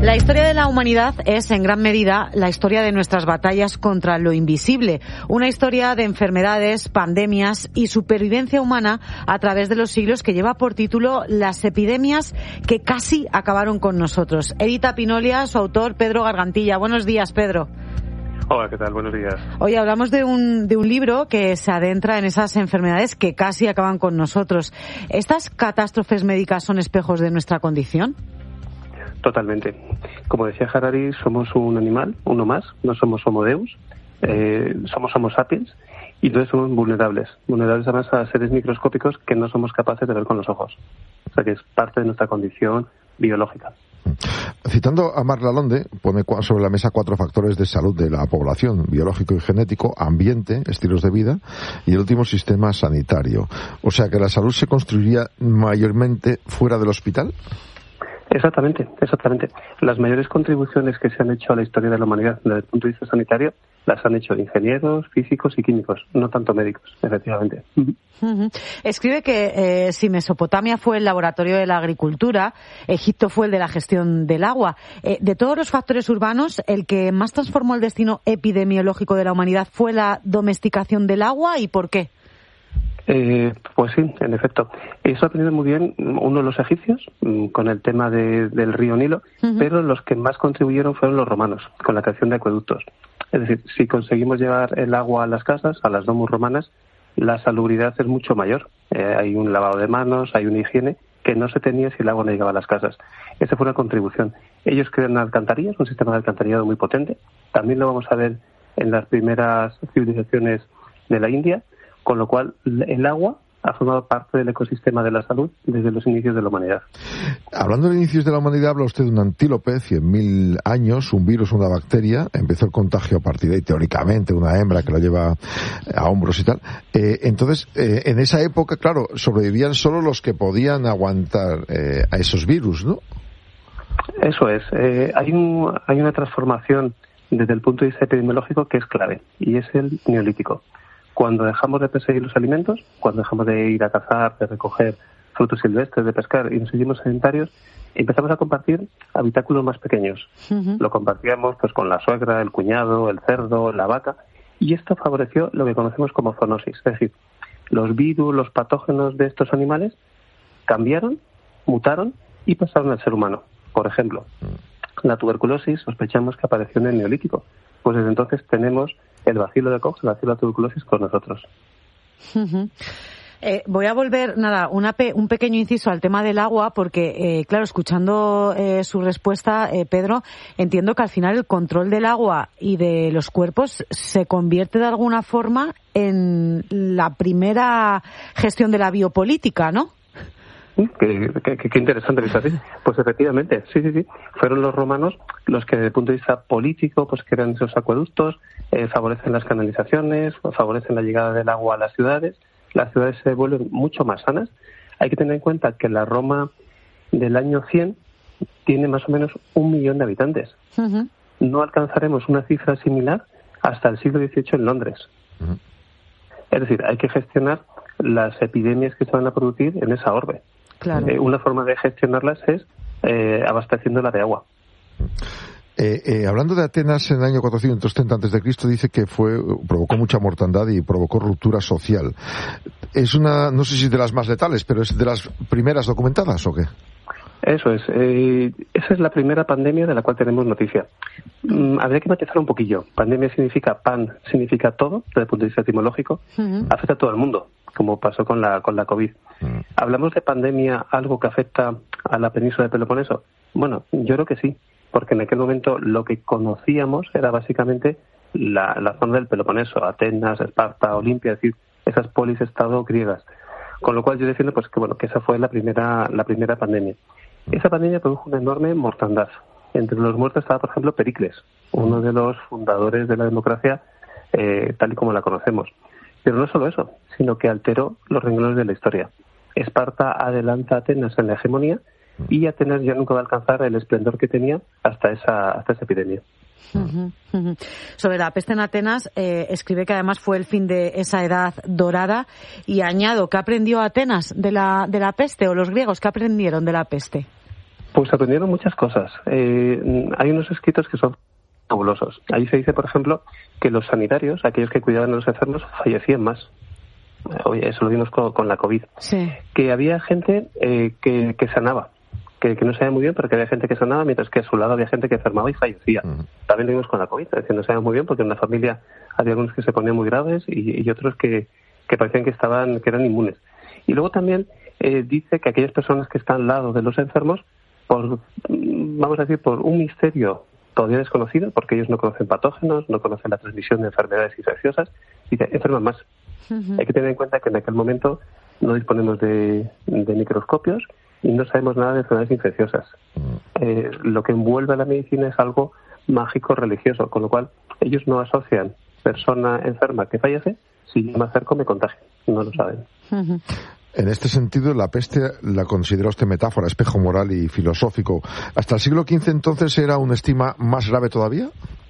La historia de la humanidad es, en gran medida, la historia de nuestras batallas contra lo invisible. Una historia de enfermedades, pandemias y supervivencia humana a través de los siglos que lleva por título Las epidemias que casi acabaron con nosotros. Edita Pinolia, su autor, Pedro Gargantilla. Buenos días, Pedro. Hola, ¿qué tal? Buenos días. Hoy hablamos de un libro que se adentra en esas enfermedades que casi acaban con nosotros. ¿Estas catástrofes médicas son espejos de nuestra condición? Totalmente. Como decía Harari, somos un animal, uno más, no somos Homo Deus, somos Homo sapiens y entonces somos vulnerables además a seres microscópicos que no somos capaces de ver con los ojos. O sea que es parte de nuestra condición biológica. Citando a Marc Lalonde, pone sobre la mesa 4 factores de salud de la población: biológico y genético, ambiente, estilos de vida y el último, sistema sanitario. O sea que la salud se construiría mayormente fuera del hospital. Exactamente. Las mayores contribuciones que se han hecho a la historia de la humanidad desde el punto de vista sanitario las han hecho ingenieros, físicos y químicos, no tanto médicos, efectivamente. Escribe que si Mesopotamia fue el laboratorio de la agricultura, Egipto fue el de la gestión del agua. De todos los factores urbanos, el que más transformó el destino epidemiológico de la humanidad fue la domesticación del agua. ¿Y por qué? Pues sí, en efecto. Eso ha tenido muy bien uno de los egipcios con el tema del río Nilo, pero los que más contribuyeron fueron los romanos, con la creación de acueductos. Es decir, si conseguimos llevar el agua a las casas, a las domus romanas, la salubridad es mucho mayor. Hay un lavado de manos, hay una higiene que no se tenía si el agua no llegaba a las casas. Esa fue una contribución. Ellos crean alcantarillas, un sistema de alcantarillado muy potente. También lo vamos a ver en las primeras civilizaciones de la India, con lo cual el agua ha formado parte del ecosistema de la salud desde los inicios de la humanidad. Hablando de inicios de la humanidad, habla usted de un antílope, 100.000 años, un virus, una bacteria. Empezó el contagio a partir de ahí, teóricamente, una hembra que lo lleva a hombros y tal. Entonces, en esa época, claro, sobrevivían solo los que podían aguantar a esos virus, ¿no? Eso es. Hay una transformación desde el punto de vista epidemiológico que es clave, y es el neolítico. Cuando dejamos de perseguir los alimentos, cuando dejamos de ir a cazar, de recoger frutos silvestres, de pescar y nos hicimos sedentarios, empezamos a compartir habitáculos más pequeños. Lo compartíamos pues con la suegra, el cuñado, el cerdo, la vaca, y esto favoreció lo que conocemos como zoonosis. Es decir, los virus, los patógenos de estos animales cambiaron, mutaron y pasaron al ser humano. Por ejemplo, la tuberculosis sospechamos que apareció en el Neolítico. Pues desde entonces tenemos el bacilo de Koch, el bacilo de la tuberculosis con nosotros. Voy a volver, un pequeño inciso al tema del agua, porque, claro, escuchando su respuesta, Pedro, entiendo que al final el control del agua y de los cuerpos se convierte de alguna forma en la primera gestión de la biopolítica, ¿no? Qué interesante que es así. Pues efectivamente, sí. Fueron los romanos los que desde el punto de vista político pues crean esos acueductos, favorecen las canalizaciones, favorecen la llegada del agua a las ciudades se vuelven mucho más sanas. Hay que tener en cuenta que la Roma del año 100 tiene más o menos 1 millón de habitantes. No alcanzaremos una cifra similar hasta el siglo XVIII en Londres. Es decir, hay que gestionar las epidemias que se van a producir en esa orbe. Claro. Una forma de gestionarlas es abasteciéndola de agua. Hablando de Atenas en el año 430 a.C., dice que provocó mucha mortandad y provocó ruptura social. Es no sé si de las más letales, pero es de las primeras documentadas, ¿o qué? Eso es. Esa es la primera pandemia de la cual tenemos noticia. Habría que matizar un poquillo. Pandemia significa significa todo, desde el punto de vista etimológico. Afecta a todo el mundo, como pasó con la COVID. ¿Hablamos de pandemia, algo que afecta a la península de Peloponeso? Bueno, yo creo que sí, porque en aquel momento lo que conocíamos era básicamente la zona del Peloponeso, Atenas, Esparta, Olimpia, es decir, esas polis-estado griegas. Con lo cual yo defiendo pues que esa fue la primera pandemia. Esa pandemia produjo una enorme mortandad. Entre los muertos estaba, por ejemplo, Pericles, uno de los fundadores de la democracia tal y como la conocemos. Pero no solo eso, sino que alteró los renglones de la historia. Esparta adelanta a Atenas en la hegemonía y Atenas ya nunca va a alcanzar el esplendor que tenía hasta esa epidemia. Sobre la peste en Atenas, escribe que además fue el fin de esa edad dorada, y añado, ¿qué aprendió Atenas de la peste, o los griegos qué aprendieron de la peste? Pues aprendieron muchas cosas. Hay unos escritos que son fabulosos. Ahí se dice, por ejemplo, que los sanitarios, aquellos que cuidaban a los enfermos, fallecían más. Oye, eso lo vimos con la COVID. Sí. Que había gente que sanaba, que no sabía muy bien, pero que había gente que sanaba, mientras que a su lado había gente que enfermaba y fallecía. También lo vimos con la COVID, es decir, no sabía muy bien, porque en la familia había algunos que se ponían muy graves y otros que parecían que eran inmunes. Y luego también dice que aquellas personas que están al lado de los enfermos, vamos a decir, por un misterio todavía desconocido, porque ellos no conocen patógenos, no conocen la transmisión de enfermedades infecciosas, y enferman más. Hay que tener en cuenta que en aquel momento no disponemos de microscopios y no sabemos nada de enfermedades infecciosas. Lo que envuelve a la medicina es algo mágico religioso, con lo cual ellos no asocian persona enferma que fallece si yo me acerco me contagio. No lo saben. En este sentido, la peste la considera usted metáfora, espejo moral y filosófico. ¿Hasta el siglo XV entonces era un estigma más grave todavía?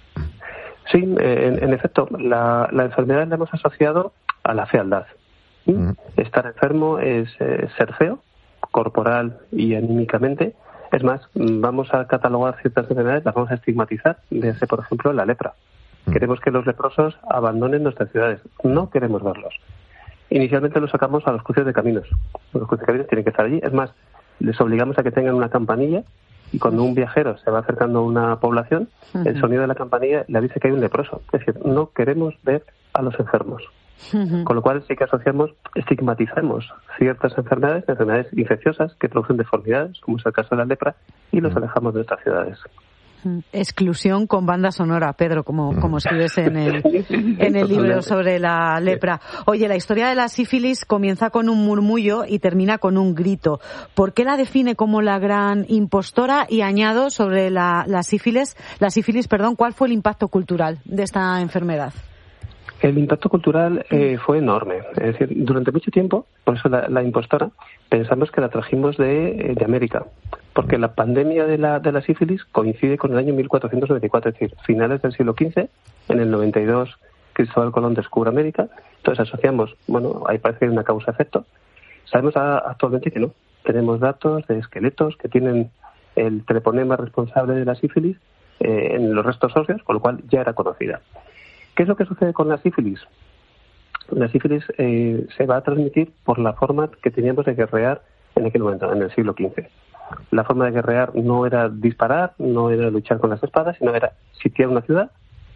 Sí, en efecto, la enfermedad la hemos asociado a la fealdad. Estar enfermo es ser feo, corporal y anímicamente. Es más, vamos a catalogar ciertas enfermedades, las vamos a estigmatizar, desde, por ejemplo, la lepra. Queremos que los leprosos abandonen nuestras ciudades. No queremos verlos. Inicialmente los sacamos a los cruces de caminos. Los cruces de caminos tienen que estar allí. Es más, les obligamos a que tengan una campanilla y cuando un viajero se va acercando a una población, el sonido de la campanilla le avisa que hay un leproso. Es decir, no queremos ver a los enfermos. Con lo cual sí que estigmatizamos ciertas enfermedades infecciosas que producen deformidades, como es el caso de la lepra, y los alejamos de nuestras ciudades. Exclusión con banda sonora, Pedro, como escribes en el libro sobre la lepra. Oye, la historia de la sífilis comienza con un murmullo y termina con un grito. ¿Por qué la define como la gran impostora? Y añado sobre la sífilis, ¿cuál fue el impacto cultural de esta enfermedad? El impacto cultural fue enorme. Es decir, durante mucho tiempo, por eso la impostora, pensamos que la trajimos de América, porque la pandemia de la sífilis coincide con el año 1494, es decir, finales del siglo XV. En el 92 Cristóbal Colón descubre América, entonces asociamos, ahí parece que hay una causa-efecto. Sabemos actualmente que no. Tenemos datos de esqueletos que tienen el treponema responsable de la sífilis en los restos óseos, con lo cual ya era conocida. ¿Qué es lo que sucede con la sífilis? La sífilis se va a transmitir por la forma que teníamos de guerrear en aquel momento, en el siglo XV. La forma de guerrear no era disparar, no era luchar con las espadas, sino era sitiar una ciudad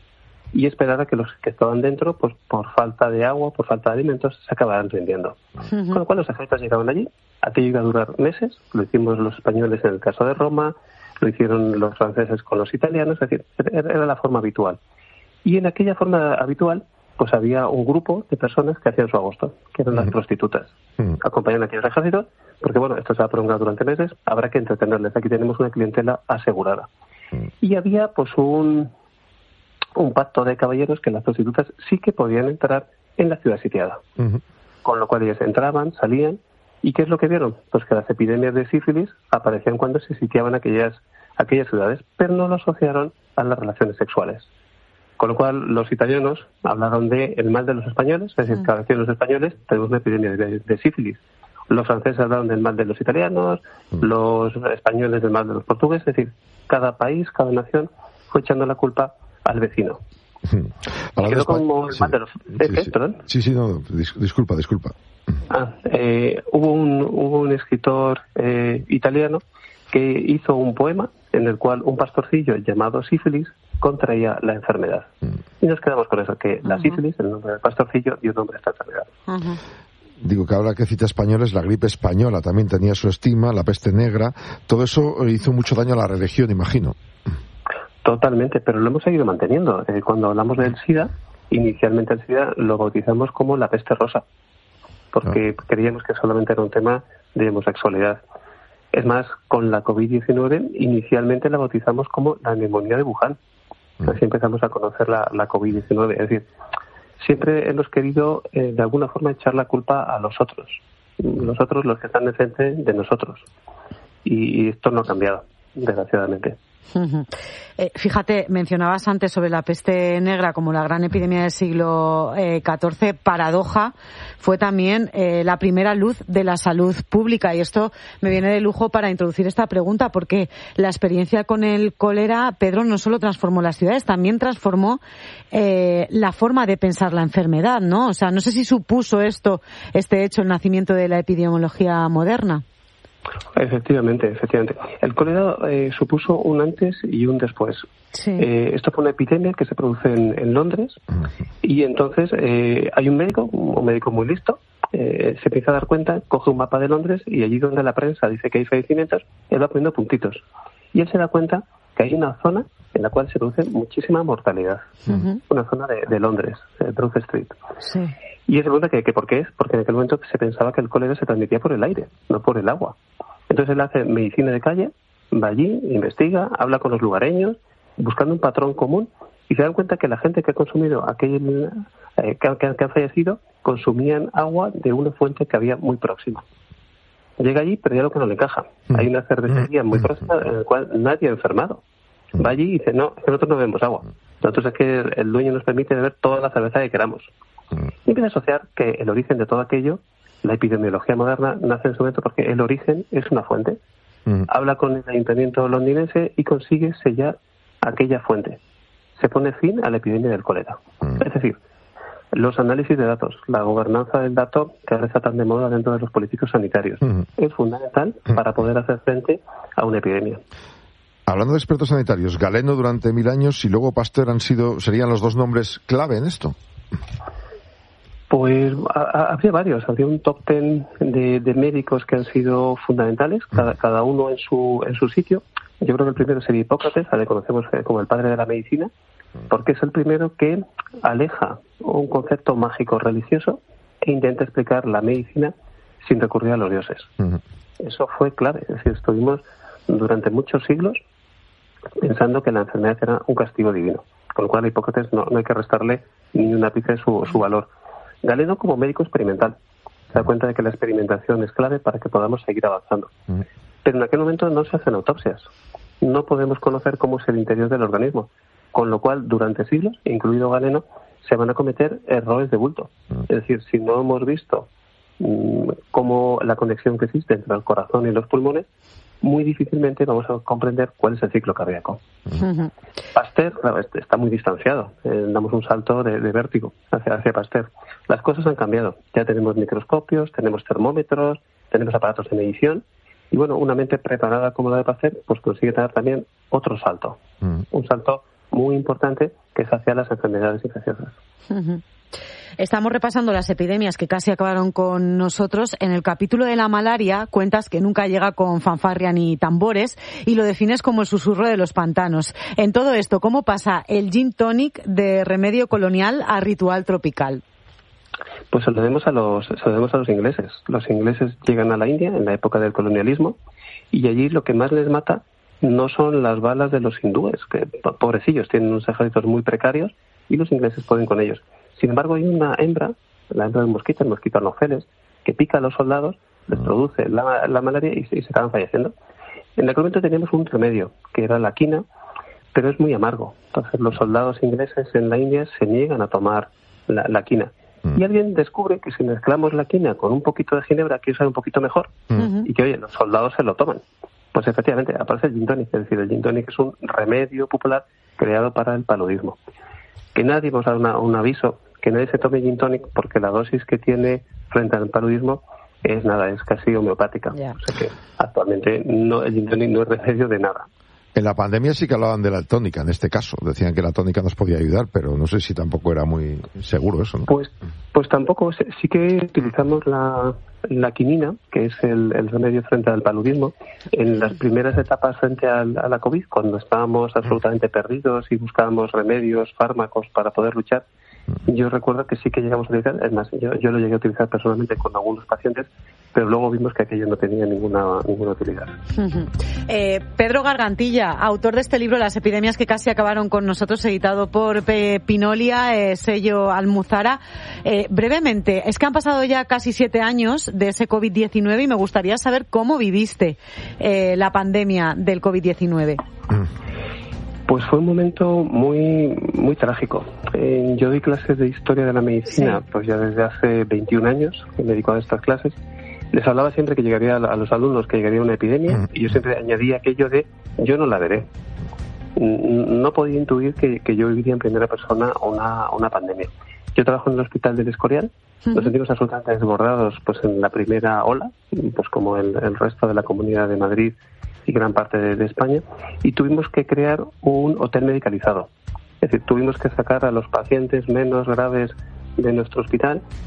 y esperar a que los que estaban dentro, pues por falta de agua, por falta de alimentos, se acabaran rindiendo. Con lo cual los ejércitos llegaban allí, aquello iba a durar meses, lo hicimos los españoles en el caso de Roma, lo hicieron los franceses con los italianos, es decir, era la forma habitual. Y en aquella forma habitual, pues había un grupo de personas que hacían su agosto, que eran las prostitutas. Acompañan a aquellos ejércitos, porque esto se va a prolongar durante meses, habrá que entretenerles. Aquí tenemos una clientela asegurada. Y había pues un pacto de caballeros que las prostitutas sí que podían entrar en la ciudad sitiada. Con lo cual ellas entraban, salían, ¿y qué es lo que vieron? Pues que las epidemias de sífilis aparecían cuando se sitiaban aquellas ciudades, pero no lo asociaron a las relaciones sexuales. Con lo cual, los italianos hablaron de el mal de los españoles, es decir, cada vez que los españoles tenemos una epidemia de sífilis. Los franceses hablaron del mal de los italianos, los españoles del mal de los portugueses, es decir, cada país, cada nación fue echando la culpa al vecino. Quedó como el mal de los... ¿Perdón? Sí, no, disculpa. Hubo un escritor italiano que hizo un poema en el cual un pastorcillo llamado sífilis contraía la enfermedad. Y nos quedamos con eso, que la sífilis, el nombre del pastorcillo, dio nombre a esta enfermedad. Digo que ahora que cita españoles, la gripe española también tenía su estigma, la peste negra, todo eso hizo mucho daño a la religión, imagino. Totalmente, pero lo hemos seguido manteniendo. Cuando hablamos del SIDA, inicialmente el SIDA lo bautizamos como la peste rosa, porque creíamos que solamente era un tema de homosexualidad. Es más, con la COVID-19 inicialmente la bautizamos como la neumonía de Wuhan. Así empezamos a conocer la COVID-19. Es decir, siempre hemos querido de alguna forma echar la culpa a los otros. Los otros los que están enfrente de nosotros. Y esto no ha cambiado. desgraciadamente. Fíjate, mencionabas antes sobre la peste negra como la gran epidemia del siglo XIV. Paradoja, fue también la primera luz de la salud pública, y esto me viene de lujo para introducir esta pregunta, porque la experiencia con el cólera, Pedro, no solo transformó las ciudades, también transformó la forma de pensar la enfermedad, ¿no? O sea, no sé si supuso este hecho el nacimiento de la epidemiología moderna. Efectivamente. El cólera supuso un antes y un después. Sí. Esto fue una epidemia que se produce en Londres, y entonces hay un médico muy listo, se empieza a dar cuenta, coge un mapa de Londres y allí donde la prensa dice que hay fallecimientos, él va poniendo puntitos. Y él se da cuenta que hay una zona en la cual se produce muchísima mortalidad. Una zona de Londres, Broad Street. Sí. Y él se pregunta que por qué es, porque en aquel momento se pensaba que el cólera se transmitía por el aire, no por el agua. Entonces él hace medicina de calle, va allí, investiga, habla con los lugareños, buscando un patrón común, y se dan cuenta que la gente que ha consumido que ha fallecido, consumían agua de una fuente que había muy próxima. Llega allí, pero ya lo que no le encaja. Hay una cervecería muy próxima en la cual nadie ha enfermado. Va allí y dice, no, es que nosotros no bebemos agua. Nosotros es que el dueño nos permite beber toda la cerveza que queramos. Y empieza a asociar que el origen de todo aquello, la epidemiología moderna, nace en su momento porque el origen es una fuente. Habla con el ayuntamiento londinense y consigue sellar aquella fuente. Se pone fin a la epidemia del cólera. Es decir, los análisis de datos, la gobernanza del dato, que ahora está tan de moda dentro de los políticos sanitarios, es fundamental para poder hacer frente a una epidemia. Hablando de expertos sanitarios, Galeno durante 1000 años y luego Pasteur serían los dos nombres clave en esto. Pues habría varios, habría un top 10 de médicos que han sido fundamentales, cada uno en su sitio. Yo creo que el primero sería Hipócrates, al que conocemos como el padre de la medicina, porque es el primero que aleja un concepto mágico religioso e intenta explicar la medicina sin recurrir a los dioses. Eso fue clave, es decir, estuvimos durante muchos siglos pensando que la enfermedad era un castigo divino, con lo cual a Hipócrates no hay que restarle ni un ápice su valor. Galeno, como médico experimental, se da cuenta de que la experimentación es clave para que podamos seguir avanzando. Pero en aquel momento no se hacen autopsias. No podemos conocer cómo es el interior del organismo. Con lo cual, durante siglos, incluido Galeno, se van a cometer errores de bulto. Es decir, si no hemos visto cómo la conexión que existe entre el corazón y los pulmones, muy difícilmente vamos a comprender cuál es el ciclo cardíaco. Pasteur, claro, está muy distanciado. Damos un salto de vértigo hacia Pasteur. Las cosas han cambiado. Ya tenemos microscopios, tenemos termómetros, tenemos aparatos de medición. Y bueno, una mente preparada como la de Pasteur, pues consigue dar también otro salto. Un salto muy importante que es hacia las enfermedades infecciosas. Estamos repasando las epidemias que casi acabaron con nosotros. En el capítulo de la malaria cuentas que nunca llega con fanfarria ni tambores y lo defines como el susurro de los pantanos. En todo esto, ¿cómo pasa el gin tonic de remedio colonial a ritual tropical? Pues se lo debemos a los ingleses. Los ingleses llegan a la India en la época del colonialismo y allí lo que más les mata no son las balas de los hindúes, que pobrecillos tienen unos ejércitos muy precarios y los ingleses pueden con ellos. Sin embargo, hay una hembra, la hembra del mosquito, el mosquito anopheles, que pica a los soldados, les produce la malaria y se acaban falleciendo. En aquel momento teníamos un remedio, que era la quina, pero es muy amargo. Entonces los soldados ingleses en la India se niegan a tomar la quina. Y alguien descubre que si mezclamos la quina con un poquito de ginebra, que sabe un poquito mejor, y que, oye, los soldados se lo toman. Pues efectivamente, aparece el gin tonic. Es decir, el gin tonic es un remedio popular creado para el paludismo. Que nadie, vamos a dar un aviso, que nadie se tome gin tonic porque la dosis que tiene frente al paludismo es casi homeopática. Yeah. O sea que actualmente el gin tonic no es remedio de nada. En la pandemia sí que hablaban de la tónica, en este caso. Decían que la tónica nos podía ayudar, pero no sé si tampoco era muy seguro eso, ¿no? Pues tampoco. Sí que utilizamos la quinina, que es el remedio frente al paludismo, en las primeras etapas frente a la COVID, cuando estábamos absolutamente perdidos y buscábamos remedios, fármacos para poder luchar. Yo recuerdo que sí que llegamos a utilizar, es más, yo lo llegué a utilizar personalmente con algunos pacientes, pero luego vimos que aquello no tenía ninguna utilidad. Pedro Gargantilla, autor de este libro Las epidemias que casi acabaron con nosotros, editado por Pinolia, sello Almuzara. Brevemente, es que han pasado ya casi 7 años de ese COVID-19 y me gustaría saber cómo viviste la pandemia del COVID-19. Pues fue un momento muy trágico. Yo doy clases de historia de la medicina, pues ya desde hace 21 años que me dedico a estas clases. Les hablaba siempre que llegaría a los alumnos que llegaría una epidemia y yo siempre añadía aquello de yo no la veré. No podía intuir que yo viviría en primera persona una pandemia. Yo trabajo en el Hospital del Escorial. Nos sentimos absolutamente desbordados pues en la primera ola, pues como el resto de la Comunidad de Madrid y gran parte de España, y tuvimos que crear un hotel medicalizado. Es decir, tuvimos que sacar a los pacientes menos graves de nuestro hospital